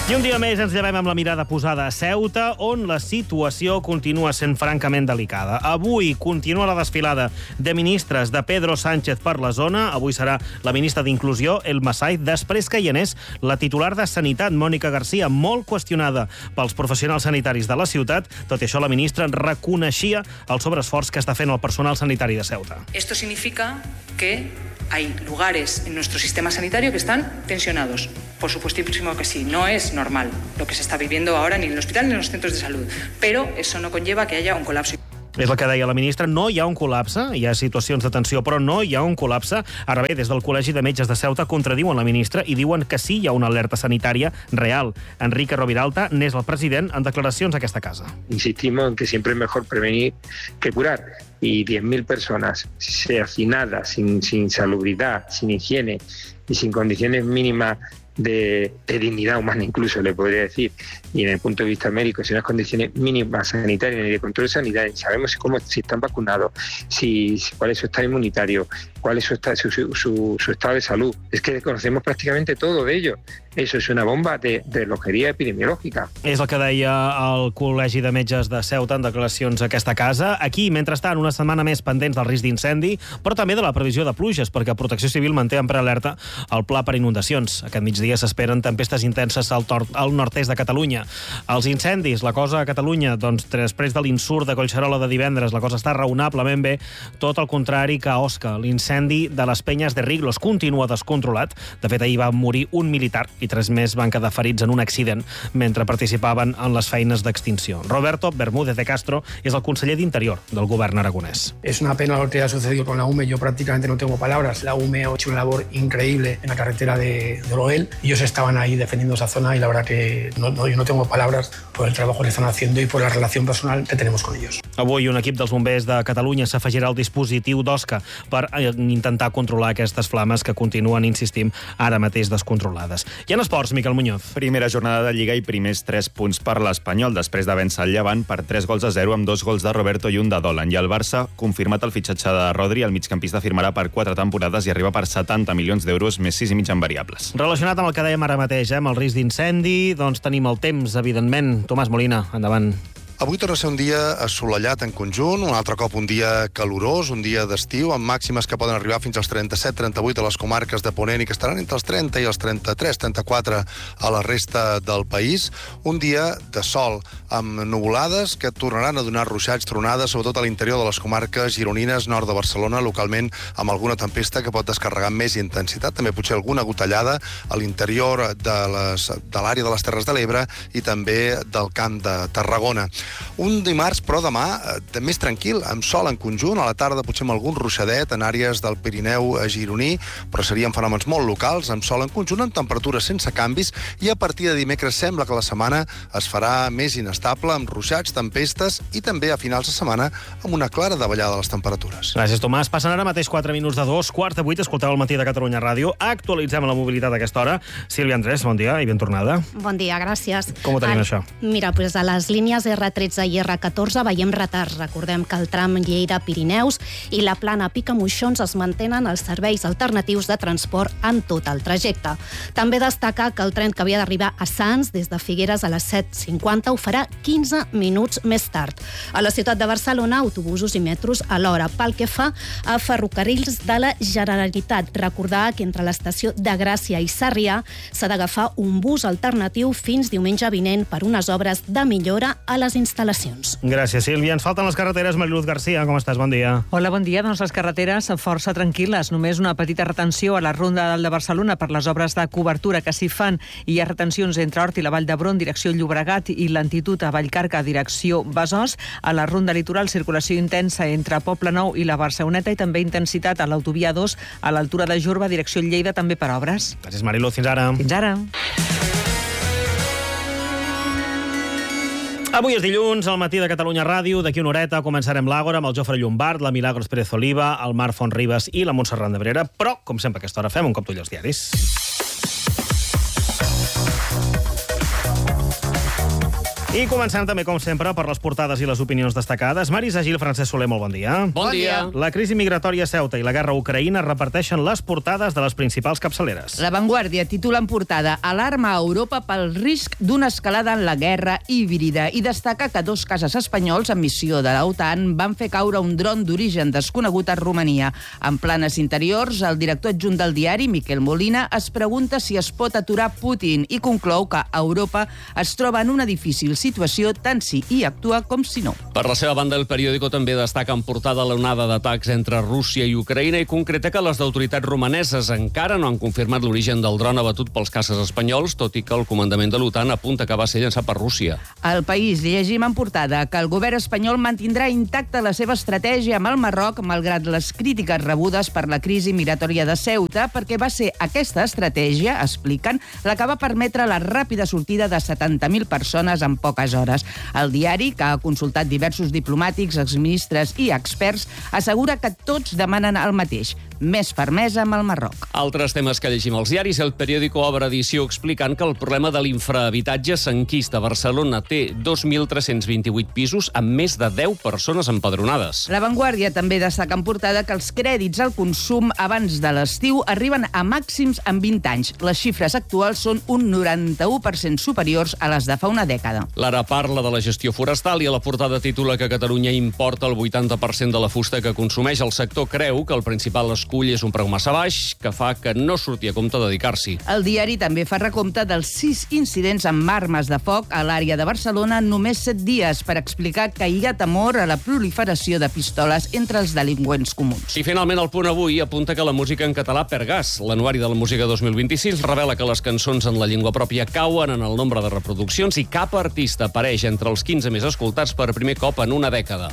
I un dia més ens llevem amb la mirada posada a Ceuta, on la situació continua sent francament delicada. Avui continua la desfilada de ministres de Pedro Sánchez per la zona. Avui serà la ministra d'Inclusió, El Masai, després que hi anés la titular de Sanitat, Mònica Garcia, molt qüestionada pels professionals sanitaris de la ciutat. Tot i això, la ministra reconeixia el sobreesforç que està fent el personal sanitari de Ceuta. Esto significa que hay lugares en nuestro sistema sanitario que están tensionados. Por supuestísimo que sí, no es normal lo que se está viviendo ahora ni en el hospital ni en los centros de salud, pero eso no conlleva que haya un colapso. És el que deia la ministra, no hi ha un col·lapse, hi ha situacions de tensió, però no hi ha un col·lapse. Ara bé, des del Col·legi de Metges de Ceuta contradiuen la ministra i diuen que sí hi ha una alerta sanitària real. Enrique Roviralta n'és el president en declaracions a aquesta casa. Insistimos en que siempre es mejor prevenir que curar. Y 10.000 personas hacinadas, sin salubridad, sin higiene y sin condiciones mínimas de dignidad humana, incluso le podría decir, y en el punto de vista médico, sin unas condiciones mínimas sanitarias y de control sanitario, sabemos si están vacunados, cuál es su estado inmunitario, cuál es su estado de salud. Es que conocemos prácticamente todo de ello. Eso es una bomba de relojería epidemiològica. És el que deia el Col·legi de Metges de Ceuta en declaracions a aquesta casa. Aquí, mentrestant, una setmana més pendents del risc d'incendi, però també de la previsió de pluges, perquè Protecció Civil manté en prealerta el pla per inundacions. Aquest migdia s'esperen tempestes intenses al nord-est de Catalunya. Els incendis, la cosa a Catalunya, doncs, després de l'insurt de Collserola de divendres, la cosa està raonablement bé, tot el contrari que a Osca. L'incendi de les Penyes de Riglos continua descontrolat. De fet, ahir va morir un militar i 3 més van quedar ferits en un accident mentre participaven en les feines d'extinció. Roberto Bermúdez de Castro és el conseller d'Interior del govern aragonès. Es una pena lo que ha sucedido con la UME. Yo prácticamente no tengo palabras. La UME ha hecho una labor increíble en la carretera de Oloel. Ellos estaban ahí defendiendo esa zona y la verdad que yo no tengo palabras por el trabajo que están haciendo y por la relación personal que tenemos con ellos. Avui un equip dels bombers de Catalunya s'afegirà al dispositiu d'Osca per intentar controlar aquestes flames que continuen, insistim, ara mateix descontrolades. I en esports, Miquel Muñoz. Primera jornada de Lliga i primers 3 punts per l'Espanyol, després de vèncer el Llevant per 3-0 amb 2 gols de Roberto i un de Dolan. I el Barça, confirmat el fitxatge de Rodri, el migcampista firmarà per 4 temporades i arriba per 70 milions d'euros, més 6,5 en variables. Relacionat amb el que dèiem ara mateix, amb el risc d'incendi, doncs tenim el temps, evidentment. Tomàs Molina, endavant. Avui torna a ser un dia assolellat en conjunt, un altre cop un dia calorós, un dia d'estiu, amb màximes que poden arribar fins als 37-38 a les comarques de Ponent i que estaran entre els 30 i els 33-34 a la resta del país. Un dia de sol, amb nuvolades que tornaran a donar ruixats, tronades, sobretot a l'interior de les comarques gironines, nord de Barcelona, localment amb alguna tempesta que pot descarregar amb més intensitat. També potser alguna gotellada a l'interior de l'àrea de les Terres de l'Ebre i també del Camp de Tarragona. Un dimarts, però demà, més tranquil, amb sol en conjunt, a la tarda potser amb algun ruixadet en àrees del Pirineu gironí, però serien fenòmens molt locals, amb sol en conjunt, amb temperatures sense canvis, i a partir de dimecres sembla que la setmana es farà més inestable, amb ruixats, tempestes, i també a finals de setmana amb una clara davallada de les temperatures. Gràcies, Tomàs. Passen ara mateix 4 minuts de 2, quart de 8, escolteu el Matí de Catalunya Ràdio. Actualitzem la mobilitat a aquesta hora. Sílvia Andrés, bon dia i ben tornada. Bon dia, gràcies. Com ho tenim, això? Mira, doncs a les línies R13 i R14 veiem retards. Recordem que el tram Lleida-Pirineus i la plana Picamoixons es mantenen els serveis alternatius de transport en tot el trajecte. També destacar que el tren que havia d'arribar a Sants des de Figueres a les 7:50 ho farà 15 minuts més tard. A la ciutat de Barcelona, autobusos i metros a l'hora. Pel que fa a ferrocarrils de la Generalitat, recordar que entre l'estació de Gràcia i Sarrià s'ha d'agafar un bus alternatiu fins diumenge vinent per unes obres de millora a les instal·lacions. Gràcies, Sílvia. Ens falten les carreteres. Mariluz García, com estàs? Bon dia. Hola, bon dia. Doncs les carreteres força tranquil·les. Només una petita retenció a la Ronda de Barcelona per les obres de cobertura que s'hi fan. Hi ha retencions entre Hort i la Vall d'Hebron, direcció Llobregat, i Lentitud a Vallcarca, direcció Besòs. A la Ronda Litoral, circulació intensa entre Poblenou i la Barceloneta i també intensitat a l'autovia 2 a l'altura de Jorba, direcció Lleida, també per obres. Gràcies, Mariluz. Fins ara. Fins ara. Avui és dilluns, al Matí de Catalunya Ràdio. D'aquí una horeta començarem l'Àgora amb el Jofre Llombard, la Milagros Pérez Oliva, el Marc Fontribes i la Montserrat de Brera. Però, com sempre a aquesta hora, fem un cop d'ull als diaris. I començant també, com sempre, per les portades i les opinions destacades. Marisa Gil, Francesc Soler, molt bon dia. Bon dia. La crisi migratòria a Ceuta i la guerra a Ucraïna reparteixen les portades de les principals capçaleres. La Vanguardia titula en portada "Alarma a Europa pel risc d'una escalada en la guerra híbrida" i destaca que 2 cases espanyols en missió de la OTAN van fer caure un dron d'origen desconegut a Romania. En planes interiors, el director adjunt del diari, Miquel Molina, es pregunta si es pot aturar Putin i conclou que Europa es troba en una difícil situació tant si hi actua com si no. Per la seva banda, el periòdico també destaca en portada l'onada d'atacs entre Rússia i Ucraïna i concreta que les autoritats romaneses encara no han confirmat l'origen del dron abatut pels caces espanyols, tot i que el comandament de l'OTAN apunta que va ser llançat per Rússia. Al País llegim en portada que el govern espanyol mantindrà intacta la seva estratègia amb el Marroc malgrat les crítiques rebudes per la crisi migratòria de Ceuta, perquè va ser aquesta estratègia, expliquen, la que va permetre la ràpida sortida de 70.000 persones en poques hores. El diari, que ha consultat diversos diplomàtics, exministres i experts, assegura que tots demanen el mateix: més fermesa amb el Marroc. Altres temes que llegim als diaris. El periòdico obre edició explicant que el problema de l'infrahabitatge s'enquista. Barcelona té 2.328 pisos amb més de 10 persones empadronades. La Vanguardia també destaca en portada que els crèdits al consum abans de l'estiu arriben a màxims en 20 anys. Les xifres actuals són un 91% superiors a les de fa una dècada. L'Ara parla de la gestió forestal i a la portada titula que Catalunya importa el 80% de la fusta que consumeix. El sector creu que el principal escull és un preu massa baix, que fa que no surti a compte dedicar-s'hi. El diari també fa recompte dels 6 incidents amb armes de foc a l'àrea de Barcelona en només 7 dies per explicar que hi ha temor a la proliferació de pistoles entre els delinqüents comuns. I finalment el Punt Avui apunta que la música en català perd gas. L'anuari de la música 2026 revela que les cançons en la llengua pròpia cauen en el nombre de reproduccions i cap artista apareix entre els 15 més escoltats per primer cop en una dècada.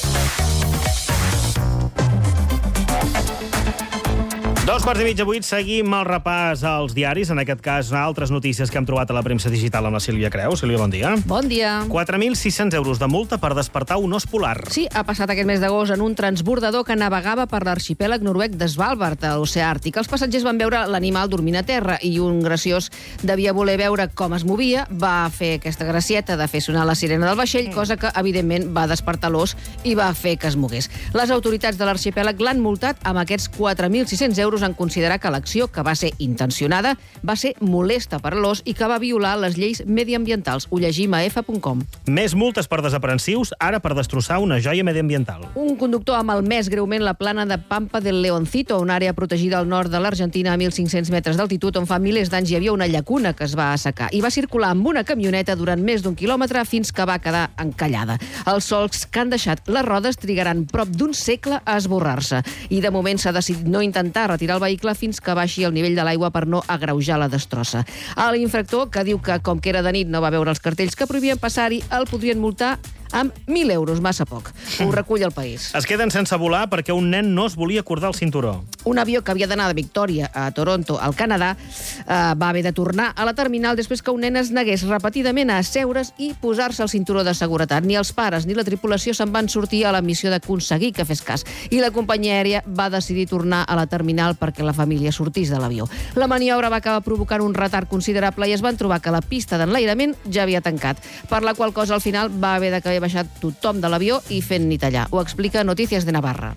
Dos quarts i mitja, 8, seguim el repàs als diaris, en aquest cas altres notícies que hem trobat a la premsa digital amb la Sílvia Creus. Sílvia, bon dia. Bon dia. 4.600 euros de multa per despertar un os polar. Sí, ha passat aquest mes d'agost en un transbordador que navegava per l'arxipèlag noruec de Svalbard, a l'oceà Àrtic. Els passatgers van veure l'animal dormint a terra i un graciós devia voler veure com es movia, va fer aquesta gracieta de fer sonar la sirena del vaixell, cosa que, evidentment, va despertar l'os i va fer que es mogués. Les autoritats de l'arxipèlag l'han multat amb aquests 4.600 euros en considerar que l'acció, que va ser intencionada, va ser molesta per a l'os i que va violar les lleis mediambientals. Ho llegim a f.com. Més multes per desaprensius, ara per destrossar una joia mediambiental. Un conductor ha malmès greument la plana de Pampa del Leoncito, una àrea protegida al nord de l'Argentina a 1.500 metres d'altitud, on fa milers d'anys hi havia una llacuna que es va assecar. I va circular amb una camioneta durant més d'1 quilòmetre fins que va quedar encallada. Els solcs que han deixat les rodes trigaran prop d'1 segle a esborrar-se. I de moment s'ha decidit no intentar retirar el vehicle fins que baixi el nivell de l'aigua per no agreujar la destrossa. L'infractor, que diu que com que era de nit no va veure els cartells que prohibien passar-hi, el podrien multar amb 1.000 euros, massa poc. Ho recull El País. Es queden sense volar perquè un nen no es volia acordar el cinturó. Un avió que havia d'anar de Victòria a Toronto, al Canadà, va haver de tornar a la terminal després que un nen es negués repetidament a asseure's i posar-se el cinturó de seguretat. Ni els pares ni la tripulació se'n van sortir a la missió d'aconseguir que fes cas. I la companyia aèria va decidir tornar a la terminal perquè la família sortís de l'avió. La maniobra va acabar provocant un retard considerable i es van trobar que la pista d'enlairament ja havia tancat, per la qual cosa al final va haver d'haver baixat tothom de l'avió i fent ni tallar. Ho explica Notícies de Navarra.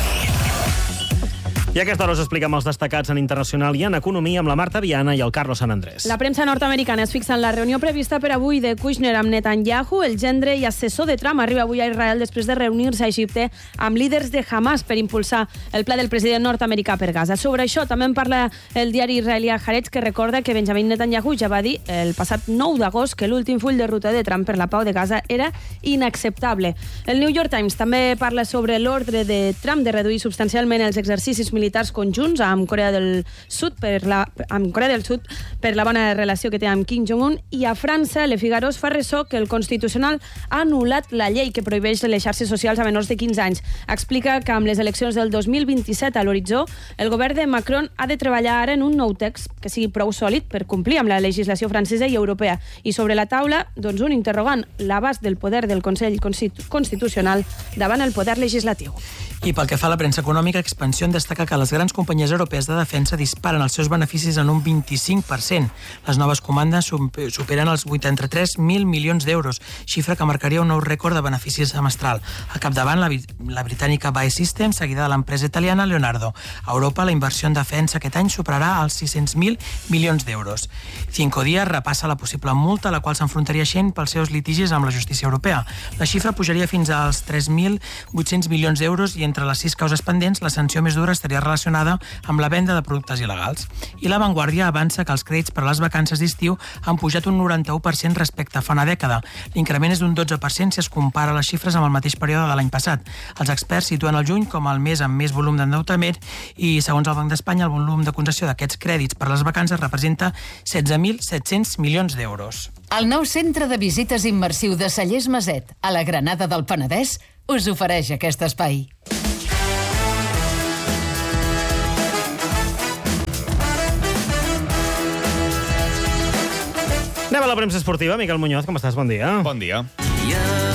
I a aquesta hora us expliquem els destacats en internacional i en economia amb la Marta Viana i el Carlos Sant Andrés. La premsa nord-americana es fixa en la reunió prevista per avui de Kushner amb Netanyahu. El gendre i assessor de Trump arriba avui a Israel després de reunir-se a Egipte amb líders de Hamas per impulsar el pla del president nord-americà per Gaza. Sobre això també en parla el diari israelià Haaretz, que recorda que Benjamin Netanyahu ja va dir el passat 9 d'agost que l'últim full de ruta de Trump per la pau de Gaza era inacceptable. El New York Times també parla sobre l'ordre de Trump de reduir substancialment els exercicis militars conjunts amb Corea del Sud per la bona relació que té amb Kim Jong-un, i a França Le Figaro es fa ressò que el Constitucional ha anul·lat la llei que prohibeix les xarxes socials a menors de 15 anys. Explica que amb les eleccions del 2027 a l'horitzó, el govern de Macron ha de treballar ara en un nou text que sigui prou sòlid per complir amb la legislació francesa i europea. I sobre la taula, doncs, un interrogant: l'abast del poder del Consell Constitucional davant el poder legislatiu. I pel que fa a la premsa econòmica, Expansión destaca que que les grans companyies europees de defensa disparen els seus beneficis en un 25%. Les noves comandes superen els 83.000 milions d'euros, xifra que marcaria un nou rècord de beneficis semestral. Al capdavant, la britànica BAE Systems, seguida de l'empresa italiana Leonardo. A Europa, la inversió en defensa aquest any superarà els 600.000 milions d'euros. Cinco Días repassa la possible multa a la qual s'enfrontaria Shein pels seus litigis amb la justícia europea. La xifra pujaria fins als 3.800 milions d'euros i entre les 6 causes pendents, la sanció més dura estaria relacionada amb la venda de productes il·legals. I La Vanguardia avança que els crèdits per a les vacances d'estiu han pujat un 91% respecte a fa una dècada. L'increment és d'un 12% si es compara les xifres amb el mateix període de l'any passat. Els experts situen el juny com el mes amb més volum d'endeutament i, segons el Banc d'Espanya, el volum de concessió d'aquests crèdits per a les vacances representa 16.700 milions d'euros. El nou centre de visites immersiu de Cellers Maset, a la Granada del Penedès, us ofereix aquest espai. Anem a la premsa esportiva. Miquel Muñoz, com estàs? Bon dia. Bon dia.